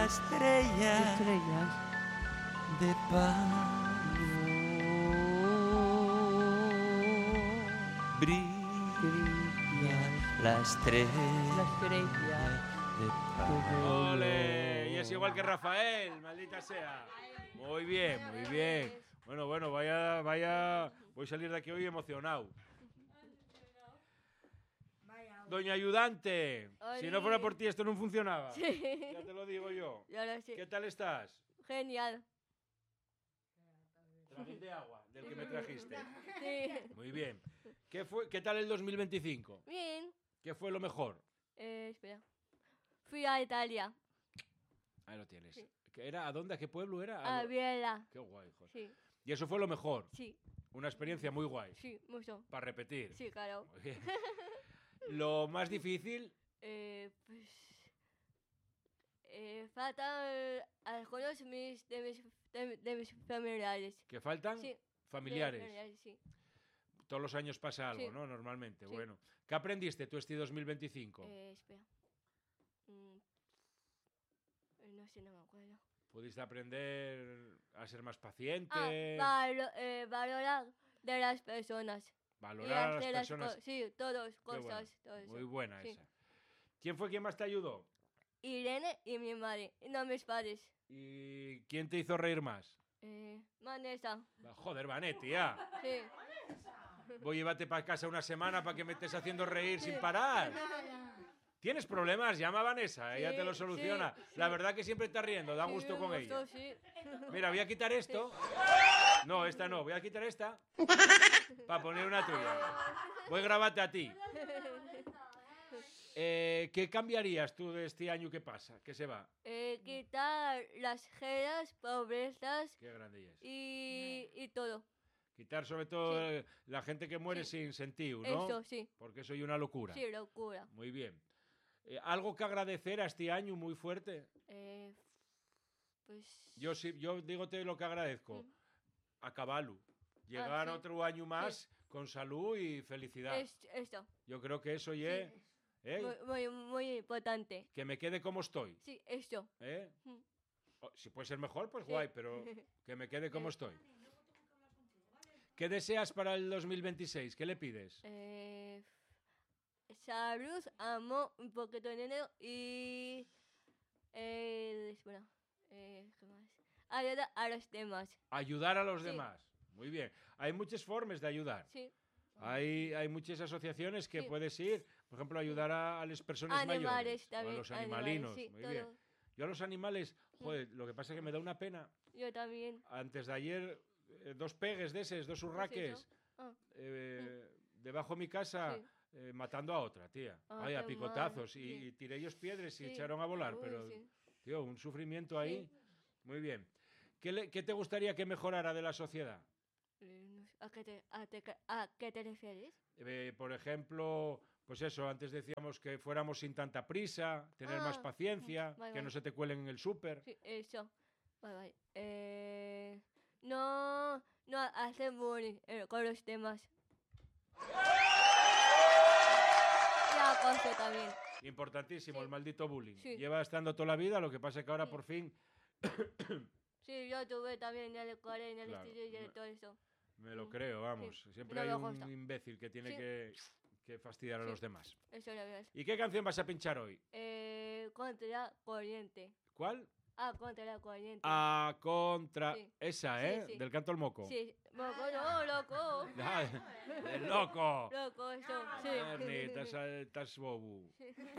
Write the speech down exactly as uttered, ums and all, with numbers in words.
estrella Estrellas. de palo. Brilla la estrella La estrella de palo. ¡Ole! Y es igual que Rafael, maldita sea. Muy bien, muy bien. Bueno, bueno, vaya, vaya. Voy a salir de aquí hoy emocionado. Doña Ayudante, si no fuera por ti esto no funcionaba. Sí. Ya te lo digo yo. Y ahora sí. ¿Qué tal estás? Genial. Trajiste agua, del que me trajiste. Sí. Muy bien. ¿Qué, fue, ¿Qué tal el dos mil veinticinco? Bien. ¿Qué fue lo mejor? Eh, espera. Fui a Italia. Ahí lo tienes. Sí. ¿Qué era? ¿A dónde? ¿A qué pueblo era? A lo- Biela. Qué guay, joder. Sí. Y eso fue lo mejor. Sí. Una experiencia muy guay. Sí, mucho. Para repetir. Sí, claro. Muy bien. Lo más difícil, Eh, pues. Eh, faltan eh, algunos mis, de, mis, de, de mis familiares. que faltan Sí. familiares. Familiares, sí. Todos los años pasa algo, Sí. ¿no? Normalmente. Sí. Bueno. ¿Qué aprendiste tú este dos mil veinticinco? Eh, espera. Mm, eh, no sé, no me acuerdo. ¿Pudiste aprender a ser más paciente? Ah, valo- eh, valorar de las personas. Y valorar a las hacer las personas? co- sí, todos, Qué bueno. cosas, todo eso. Muy buena Sí. esa. ¿Quién fue quien más te ayudó? Irene y mi madre, y no mis padres. ¿Y quién te hizo reír más? Eh, Vanessa, Va, Joder, Vanetti, ya. sí. Voy, llévate para casa una semana para que me estés haciendo reír sin parar. ¿Tienes problemas? Llama a Vanessa, ella te lo Sí, soluciona. sí, La sí. verdad que siempre está riendo, da Sí, gusto me con gustó, ella. sí. Mira, voy a quitar esto. No, esta no, voy a quitar esta para poner una tuya. Voy a grabarte a ti. Eh, ¿Qué cambiarías tú de este año que pasa, que se va? Eh, quitar las gelas, pobrezas Qué grande ya es. y, y todo. Quitar sobre todo Sí. eh, la gente que muere Sí. sin sentido, ¿no? Eso, sí. Porque soy una locura. Sí, locura. Muy bien. Eh, ¿Algo que agradecer a este año muy fuerte? Eh, pues... Yo sí, yo dígote lo que agradezco. Mm. A caballo. Llegar sí. otro año más con salud y felicidad. Es, esto, Yo creo que eso ya, ¿eh? muy, muy, muy importante. Que me quede como estoy. Sí, esto. ¿eh? Mm. O, si puede ser mejor, pues Sí. guay, pero que me quede como Sí. estoy. ¿Qué deseas para el dos mil veintiséis? ¿Qué le pides? Eh, salud, amor, un poquito de dinero y... Eh, bueno, eh, ¿qué más? Ayuda a los demás. Ayudar a los Sí. demás. Muy bien. Hay muchas formas de ayudar. Sí. Hay, hay muchas asociaciones que Sí. puedes ir, por ejemplo, ayudar a, a las personas Animales mayores. también. O a los animales, animalinos. sí, Muy todo. bien. Yo a los animales, joder, lo que pasa es que me da una pena. Yo también. Antes de ayer, eh, dos pegues de esos, dos urraques, Ah, eh, debajo de mi casa, Sí. eh, matando a otra, tía. Ah, Ay, a qué picotazos. mal, Y, sí. y tiré ellos piedras y sí. echaron a volar. Uy, Pero, sí. tío, un sufrimiento ahí. Muy bien. ¿Qué, le- qué te gustaría que mejorara de la sociedad? Eh, no sé, ¿A qué te, a te- a qué te refieres? Eh, por ejemplo, pues eso, antes decíamos que fuéramos sin tanta prisa, tener más Ah, paciencia, vale, que no vale. se te cuelen en el súper. Sí, eso. Vale, vale. Eh, no, no hacer bullying eh, con los demás. Y acoso también. Importantísimo, Sí. el maldito bullying. Sí. Lleva estando toda la vida, lo que pasa es que ahora Sí. por fin Sí, yo tuve también en el cole, en el Claro, estudio y me- en todo eso. me lo Mm, creo, vamos. Siempre no hay me un gusta. imbécil que tiene Sí. que, que fastidiar a Sí. los demás. Eso lo ves. ¿Y qué canción vas a pinchar hoy? Eh, contra la corriente. ¿Cuál? Ah, contra la corriente. A contra... Sí. Esa, Sí, ¿eh? sí. Del canto al moco. Sí, moco, no, loco. Ah, ¡El loco! Loco, eso, sí. Ernie, estás, estás bobo.